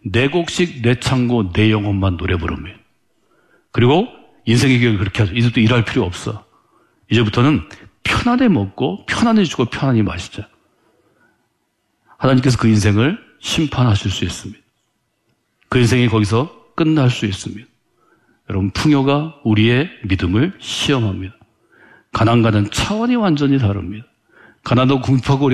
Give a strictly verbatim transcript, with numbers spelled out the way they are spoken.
네 곡씩 내 창고 내 영혼만 노래 부릅니다. 그리고 인생의 계획을 그렇게 하죠. 이제부터 일할 필요 없어. 이제부터는 편안히 먹고 편안히 주고 편안히 마시자. 하나님께서 그 인생을 심판하실 수 있습니다. 그 인생이 거기서 끝날 수 있습니다. 여러분, 풍요가 우리의 믿음을 시험합니다. 가난과는 차원이 완전히 다릅니다. 가난도 궁핍하고